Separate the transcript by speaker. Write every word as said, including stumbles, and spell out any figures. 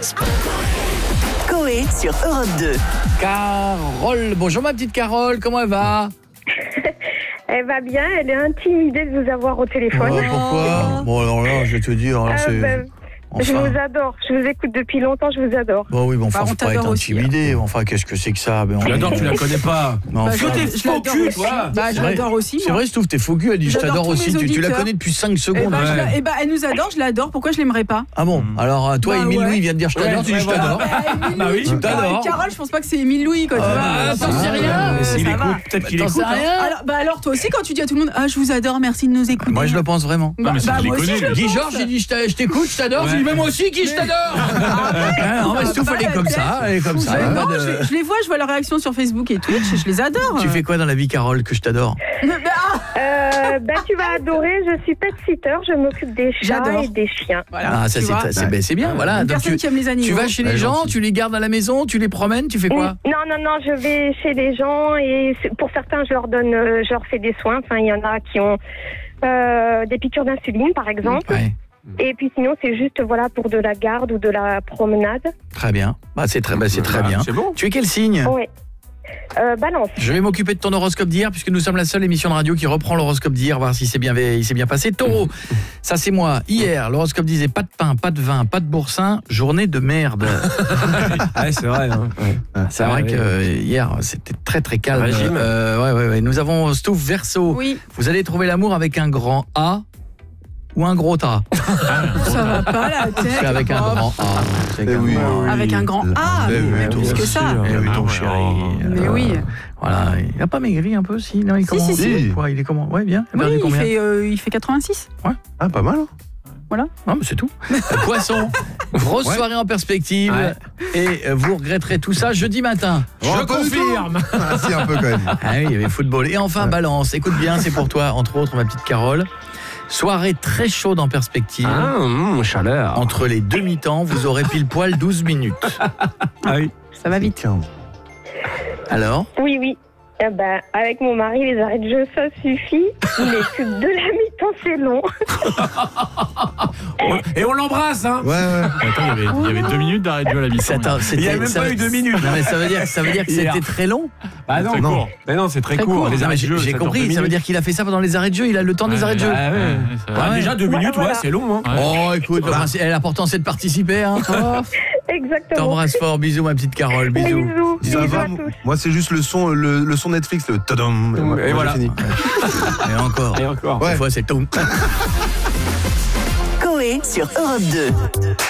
Speaker 1: Coé sur Europe deux.
Speaker 2: Carole, bonjour ma petite Carole, comment elle va?
Speaker 3: Elle va bien, elle est intimidée de vous avoir au téléphone.
Speaker 2: Ouais, pourquoi? Bon alors là, je vais te dire, alors
Speaker 3: Ah,
Speaker 2: c'est...
Speaker 3: ben,
Speaker 2: Enfin.
Speaker 3: Je vous adore, je vous écoute depuis longtemps, je vous adore.
Speaker 2: Bon oui, bon, enfin,
Speaker 4: Bah, on
Speaker 2: faut pas
Speaker 4: t'adore
Speaker 2: être
Speaker 4: aussi,
Speaker 2: intimidé. Enfin, qu'est-ce que c'est que ça? Ben,
Speaker 5: Tu
Speaker 2: on-
Speaker 5: l'adores, tu la connais pas.
Speaker 2: Non,
Speaker 4: Bah,
Speaker 2: enfin,
Speaker 4: je,
Speaker 5: t'es
Speaker 4: je
Speaker 5: faux
Speaker 4: l'adore
Speaker 5: cul,
Speaker 4: aussi.
Speaker 5: toi.
Speaker 4: Bah, je
Speaker 2: c'est vrai.
Speaker 4: l'adore aussi.
Speaker 2: C'est
Speaker 4: moi.
Speaker 2: vrai, Stouff, t'es faux cul, elle dit je
Speaker 4: J'adore
Speaker 2: t'adore
Speaker 4: tous
Speaker 2: aussi.
Speaker 4: mes
Speaker 2: Tu, tu la
Speaker 4: auditeurs.
Speaker 2: connais depuis cinq
Speaker 4: Eh
Speaker 2: secondes.
Speaker 4: bah, je
Speaker 5: Ouais.
Speaker 4: la- eh bah, elle nous adore, je l'adore. Pourquoi je l'aimerais pas?
Speaker 2: Ah bon? Alors, euh, toi,
Speaker 4: Bah,
Speaker 2: Émile
Speaker 4: ouais.
Speaker 2: Louis vient de dire je t'adore,
Speaker 5: Ouais,
Speaker 2: tu dis je
Speaker 5: ouais,
Speaker 2: t'adore.
Speaker 5: Bah oui,
Speaker 2: tu t'adores.
Speaker 4: Carole, je pense pas que c'est Émile Louis, quoi. tu vois.
Speaker 2: bah,
Speaker 4: Enfin,
Speaker 2: t'en sais rien.
Speaker 4: euh,
Speaker 5: S'il
Speaker 4: ça
Speaker 5: écoute,
Speaker 4: va.
Speaker 5: peut-être qu'il
Speaker 2: T'en
Speaker 5: écoute.
Speaker 2: sais rien.
Speaker 4: Alors, bah alors toi aussi quand tu dis à tout le monde ah je vous adore, merci de nous écouter.
Speaker 2: Moi, je le pense vraiment.
Speaker 4: Bah,
Speaker 5: mais c'est
Speaker 4: bah,
Speaker 5: qu'il
Speaker 4: moi
Speaker 5: est
Speaker 4: aussi
Speaker 5: connu,
Speaker 4: je le
Speaker 2: Guy
Speaker 4: pense.
Speaker 2: Georges, il dit je t'a- je t'écoute, je t'adore.
Speaker 5: Ouais.
Speaker 2: Je dis mais moi aussi, qui je t'adore. Ah, non, mais
Speaker 4: va
Speaker 2: Stouff,
Speaker 4: pas
Speaker 2: elle est
Speaker 4: la
Speaker 2: comme
Speaker 4: tête.
Speaker 2: ça, elle est comme ça.
Speaker 4: Mais
Speaker 2: elle a
Speaker 4: non,
Speaker 2: pas de-
Speaker 4: je, je les vois, je vois leurs réactions sur Facebook et Twitch, je les adore.
Speaker 2: Tu fais quoi dans la vie, Carole, que je t'adore?
Speaker 4: Mais, ah,
Speaker 3: Euh, ben, tu vas adorer, je suis pet-sitter, je m'occupe des chats
Speaker 4: J'adore.
Speaker 3: et des chiens.
Speaker 4: voilà,
Speaker 2: Ah, ça
Speaker 4: tu
Speaker 2: c'est
Speaker 4: vois.
Speaker 2: c'est ben, c'est bien, voilà.
Speaker 4: Une
Speaker 2: Donc,
Speaker 4: personne
Speaker 2: tu,
Speaker 4: qui aime les animaux.
Speaker 2: tu vas chez les
Speaker 5: Elle est
Speaker 2: gens,
Speaker 5: gentille.
Speaker 2: tu les gardes à la maison, tu les promènes, tu fais quoi?
Speaker 3: Non, non, non, je vais chez les gens et c'est- pour certains, je leur donne, euh, je leur fais des soins. Enfin, il y en a qui ont euh, des piqûres d'insuline, par exemple.
Speaker 2: Ouais,
Speaker 3: Et puis sinon, c'est juste voilà pour de la garde ou de la promenade.
Speaker 2: très bien. Bah, c'est très, bah, c'est très
Speaker 5: Bah,
Speaker 2: bien.
Speaker 5: C'est bon.
Speaker 2: Tu es quel signe?
Speaker 3: Ouais. Euh, balance.
Speaker 2: Je vais m'occuper de ton horoscope d'hier puisque nous sommes la seule émission de radio qui reprend l'horoscope d'hier, voir si c'est bien, il s'est bien passé. Taureau, ça c'est moi. Hier, l'horoscope disait pas de pain, pas de vin, pas de boursin, journée de merde.
Speaker 5: Ouais, c'est vrai. hein. Ouais.
Speaker 2: C'est vrai que euh, hier c'était très très calme.
Speaker 5: Régime.
Speaker 2: Euh, ouais, ouais, ouais. Nous avons Stouff Verseau.
Speaker 4: Oui,
Speaker 2: Vous allez trouver l'amour avec un grand A ou un gros A.
Speaker 4: ça va pas la tête.
Speaker 2: C'est avec un
Speaker 4: Oh,
Speaker 2: grand A. C'est
Speaker 6: Eh oui,
Speaker 2: grand A.
Speaker 6: oui.
Speaker 4: Avec un grand A,
Speaker 2: Eh oui,
Speaker 4: mais
Speaker 2: tout
Speaker 4: plus que
Speaker 2: sûr.
Speaker 4: ça.
Speaker 2: Eh oui, ton
Speaker 5: Ah,
Speaker 2: chéri.
Speaker 4: Mais
Speaker 2: Euh,
Speaker 4: oui.
Speaker 2: Voilà, il a pas maigri un peu, si, non, il
Speaker 4: Si,
Speaker 2: comment
Speaker 4: si, si.
Speaker 2: Il est quoi, il est comment? Ouais, bien. Il a
Speaker 4: Oui,
Speaker 2: perdu
Speaker 4: il
Speaker 2: combien?
Speaker 4: fait, euh, il fait quatre-vingt-six.
Speaker 6: Ah, pas mal.
Speaker 2: Non, mais c'est tout. Euh, Poisson, grosse
Speaker 6: Ouais.
Speaker 2: soirée en perspective
Speaker 5: Ouais.
Speaker 2: et euh, vous regretterez tout ça jeudi matin.
Speaker 5: Je
Speaker 6: Oh, pas du tout.
Speaker 5: confirme.
Speaker 6: Ah, si, un peu quand même.
Speaker 2: Ah oui, il y avait football. Et enfin, balance. Écoute bien, c'est pour toi, entre autres, ma petite Carole. Soirée très chaude en perspective.
Speaker 5: Ah, hum, chaleur.
Speaker 2: Entre les deux mi-temps, vous aurez pile poil douze minutes.
Speaker 5: Ah oui.
Speaker 4: Ça va vite.
Speaker 6: Tiens.
Speaker 2: Alors?
Speaker 3: Oui, oui. Eh ben, avec mon mari, les arrêts de jeu, ça suffit. Mais plus de la mi-temps, c'est long.
Speaker 5: Et on l'embrasse, hein.
Speaker 6: Ouais, ouais.
Speaker 7: Attends, il y avait, il y avait deux minutes d'arrêt de jeu à la mi-temps.
Speaker 2: Attends, c'était-
Speaker 5: Il y a même
Speaker 2: ça-
Speaker 5: pas eu deux minutes.
Speaker 2: Non, mais ça veut dire, ça veut dire que
Speaker 5: Hier.
Speaker 2: c'était très long.
Speaker 5: Bah non,
Speaker 7: C'est
Speaker 5: non.
Speaker 7: court.
Speaker 5: Mais non, c'est très,
Speaker 4: Très
Speaker 5: court.
Speaker 4: court.
Speaker 5: Les
Speaker 2: Non,
Speaker 5: arrêts
Speaker 2: mais
Speaker 5: de
Speaker 2: j'ai
Speaker 5: jeu,
Speaker 2: j'ai
Speaker 5: ça dure
Speaker 2: compris,
Speaker 5: deux
Speaker 2: ça veut
Speaker 5: minutes.
Speaker 2: dire qu'il a fait ça pendant les arrêts de jeu, il a le temps des arrêts de jeu.
Speaker 5: Ah ouais.
Speaker 7: Ouais, ça va.
Speaker 5: Bah,
Speaker 2: ouais.
Speaker 5: déjà deux
Speaker 3: Ouais,
Speaker 5: minutes, ouais,
Speaker 3: voilà.
Speaker 5: c'est long. Hein.
Speaker 2: Oh, écoute, le principe- eh, l'important c'est de participer. Hein. Oh,
Speaker 3: Exactement.
Speaker 2: t'embrasse fort, bisous ma petite Carole, bisous.
Speaker 3: Bisous.
Speaker 6: Ça
Speaker 3: Bisous
Speaker 6: va,
Speaker 3: à tous.
Speaker 6: moi c'est juste le son, le, le son Netflix, le tadam.
Speaker 5: Et
Speaker 6: moi,
Speaker 5: voilà.
Speaker 6: j'ai fini.
Speaker 2: Et encore,
Speaker 5: Et encore.
Speaker 2: des
Speaker 6: Ouais.
Speaker 2: fois c'est tout.
Speaker 1: Coé sur Europe deux.